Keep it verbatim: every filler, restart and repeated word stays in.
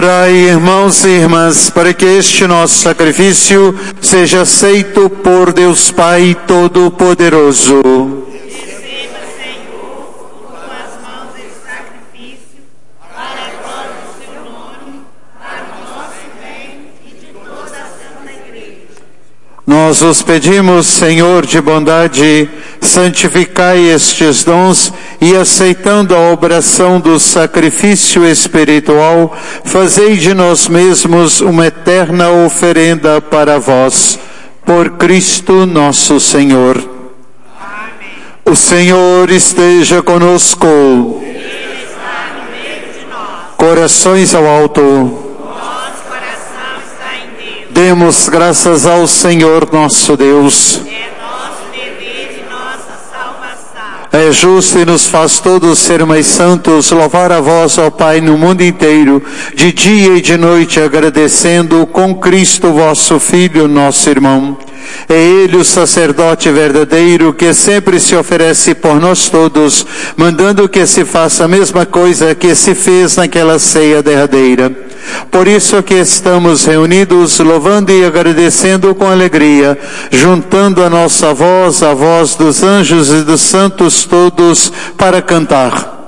Orai, irmãos e irmãs, para que este nosso sacrifício seja aceito por Deus Pai Todo-Poderoso. Nós os pedimos, Senhor de bondade, santificai estes dons e, aceitando a obração do sacrifício espiritual, fazei de nós mesmos uma eterna oferenda para vós. Por Cristo nosso Senhor. Amém. O Senhor esteja conosco. Ele está no meio de nós. Corações ao alto. Demos graças ao Senhor nosso Deus. É nosso dever e nossa salvação. É justo e nos faz todos ser mais santos, louvar a vós, ó Pai, no mundo inteiro, de dia e de noite, agradecendo com Cristo vosso Filho, nosso irmão. É Ele o sacerdote verdadeiro que sempre se oferece por nós todos, mandando que se faça a mesma coisa que se fez naquela ceia derradeira. Por isso que estamos reunidos, louvando e agradecendo com alegria, juntando a nossa voz, a voz dos anjos e dos santos todos, para cantar.